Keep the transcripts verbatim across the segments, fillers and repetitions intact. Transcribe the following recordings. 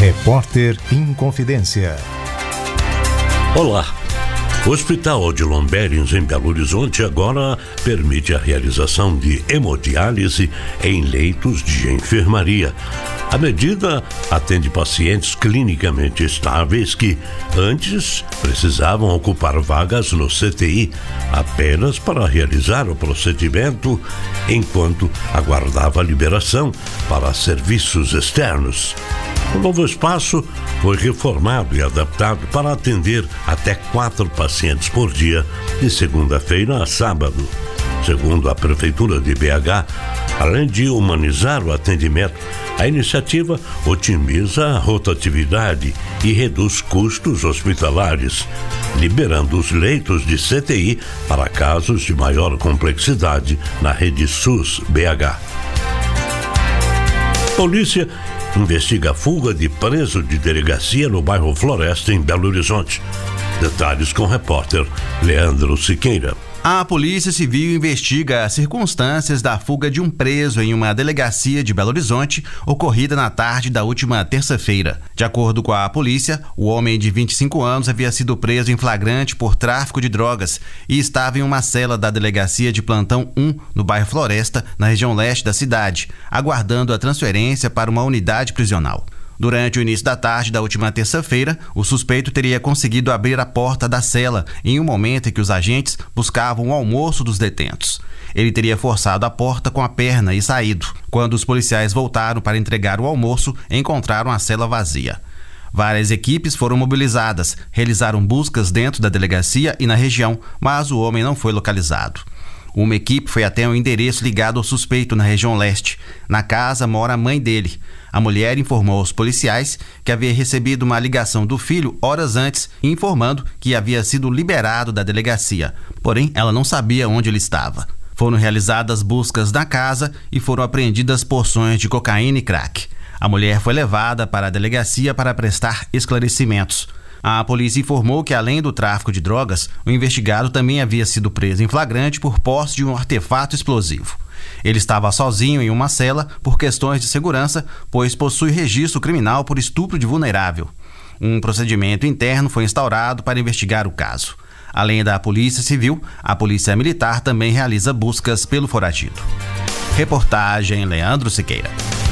Repórter Inconfidência. Olá. O Hospital Odilon Berens, em Belo Horizonte, agora permite a realização de hemodiálise em leitos de enfermaria. A medida atende pacientes clinicamente estáveis que, antes, precisavam ocupar vagas no C T I apenas para realizar o procedimento, enquanto aguardava a liberação para serviços externos. O novo espaço foi reformado e adaptado para atender até quatro pacientes por dia, de segunda-feira a sábado. Segundo a Prefeitura de B H, além de humanizar o atendimento, a iniciativa otimiza a rotatividade e reduz custos hospitalares, liberando os leitos de C T I para casos de maior complexidade na rede SUS B H. Polícia investiga a fuga de preso de delegacia no bairro Floresta, em Belo Horizonte. Detalhes com o repórter Leandro Siqueira. A Polícia Civil investiga as circunstâncias da fuga de um preso em uma delegacia de Belo Horizonte, ocorrida na tarde da última terça-feira. De acordo com a polícia, o homem de vinte e cinco anos havia sido preso em flagrante por tráfico de drogas e estava em uma cela da delegacia de plantão um, no bairro Floresta, na região leste da cidade, aguardando a transferência para uma unidade prisional. Durante o início da tarde da última terça-feira, o suspeito teria conseguido abrir a porta da cela em um momento em que os agentes buscavam o almoço dos detentos. Ele teria forçado a porta com a perna e saído. Quando os policiais voltaram para entregar o almoço, encontraram a cela vazia. Várias equipes foram mobilizadas, realizaram buscas dentro da delegacia e na região, mas o homem não foi localizado. Uma equipe foi até um endereço ligado ao suspeito na região leste. Na casa mora a mãe dele. A mulher informou aos policiais que havia recebido uma ligação do filho horas antes, informando que havia sido liberado da delegacia. Porém, ela não sabia onde ele estava. Foram realizadas buscas na casa e foram apreendidas porções de cocaína e crack. A mulher foi levada para a delegacia para prestar esclarecimentos. A polícia informou que, além do tráfico de drogas, o investigado também havia sido preso em flagrante por posse de um artefato explosivo. Ele estava sozinho em uma cela por questões de segurança, pois possui registro criminal por estupro de vulnerável. Um procedimento interno foi instaurado para investigar o caso. Além da Polícia Civil, a Polícia Militar também realiza buscas pelo foragido. Reportagem Leandro Siqueira.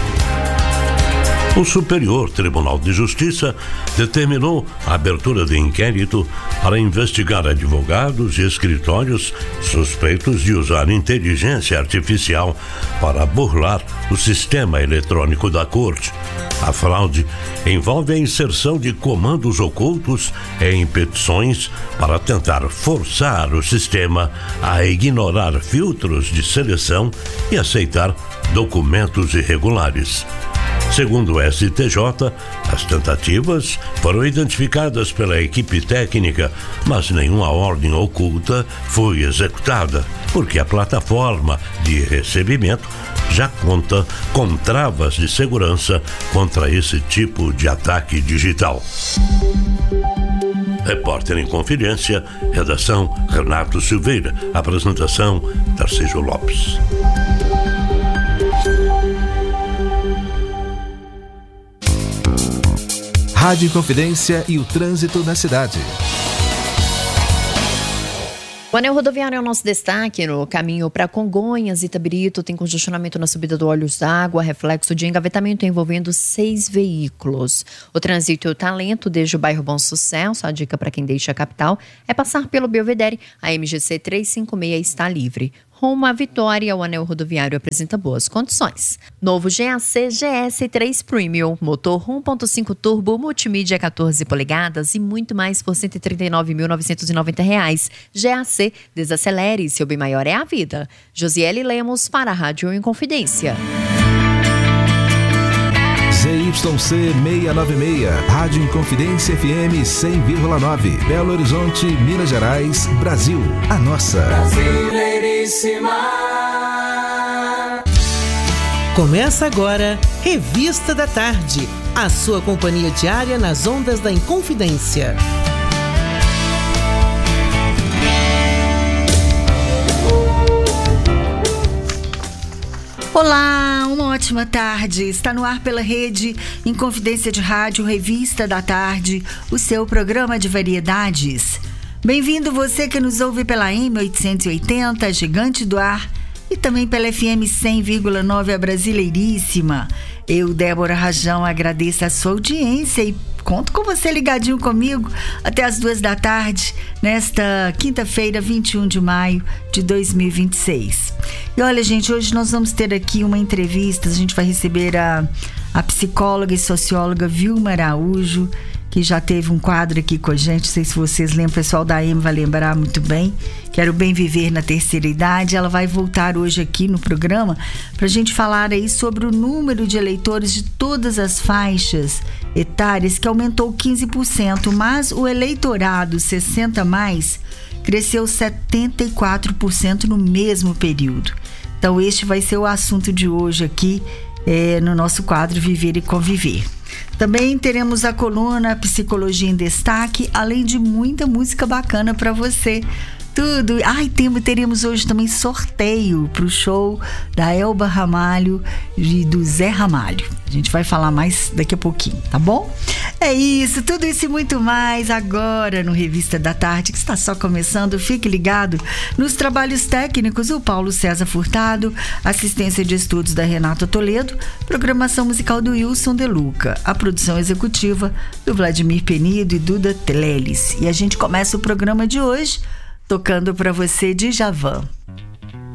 O Superior Tribunal de Justiça determinou a abertura de inquérito para investigar advogados e escritórios suspeitos de usar inteligência artificial para burlar o sistema eletrônico da Corte. A fraude envolve a inserção de comandos ocultos em petições para tentar forçar o sistema a ignorar filtros de seleção e aceitar documentos irregulares. Segundo o S T J, as tentativas foram identificadas pela equipe técnica, mas nenhuma ordem oculta foi executada, porque a plataforma de recebimento já conta com travas de segurança contra esse tipo de ataque digital. Repórter em Confidência, redação Renato Silveira, apresentação Tarcísio Lopes. Rádio Inconfidência e o trânsito na cidade. O anel rodoviário é o nosso destaque. No caminho para Congonhas e Itabirito tem congestionamento na subida do Olhos d'Água, reflexo de engavetamento envolvendo seis veículos. O trânsito está lento desde o bairro Bom Sucesso. A dica para quem deixa a capital é passar pelo Belvedere. A M G C trezentos e cinquenta e seis está livre. Rumo à Vitória, o anel rodoviário apresenta boas condições. Novo G A C G S três Premium, motor um ponto cinco turbo, multimídia quatorze polegadas e muito mais por cento e trinta e nove mil novecentos e noventa reais. G A C, desacelere, seu bem maior é a vida. Josiele Lemos para a Rádio Inconfidência. Z Y C seiscentos e noventa e seis, Rádio Inconfidência F M cem vírgula nove, Belo Horizonte, Minas Gerais, Brasil. A nossa. Brasileiríssima. Começa agora, Revista da Tarde, a sua companhia diária nas ondas da Inconfidência. Olá, uma ótima tarde. Está no ar pela rede Inconfidência de Rádio, Revista da Tarde, o seu programa de variedades. Bem-vindo você que nos ouve pela M oitocentos e oitenta, Gigante do Ar, e também pela F M cem vírgula nove, a Brasileiríssima. Eu, Débora Rajão, agradeço a sua audiência e conto com você ligadinho comigo até as duas da tarde, nesta quinta-feira, vinte e um de maio de dois mil e vinte e seis. E olha, gente, hoje nós vamos ter aqui uma entrevista. A gente vai receber a, a psicóloga e socióloga Vilma Araújo, que já teve um quadro aqui com a gente. Não sei se vocês lembram, o pessoal da M vai lembrar muito bem. Quero Bem Viver na Terceira Idade. Ela vai voltar hoje aqui no programa para a gente falar aí sobre o número de eleitores de todas as faixas etárias, que aumentou quinze por cento, mas o eleitorado sessenta mais cresceu setenta e quatro por cento no mesmo período. Então este vai ser o assunto de hoje aqui é, no nosso quadro Viver e Conviver. Também teremos a coluna Psicologia em Destaque, além de muita música bacana para você. Tudo. Ai, tem, teremos hoje também sorteio para o show da Elba Ramalho e do Zé Ramalho. A gente vai falar mais daqui a pouquinho, tá bom? É isso, tudo isso e muito mais agora no Revista da Tarde, que está só começando. Fique ligado nos trabalhos técnicos, o Paulo César Furtado, assistência de estudos da Renata Toledo, programação musical do Wilson De Luca, a produção executiva do Vladimir Penido e Duda Teles. E a gente começa o programa de hoje tocando para você Djavan.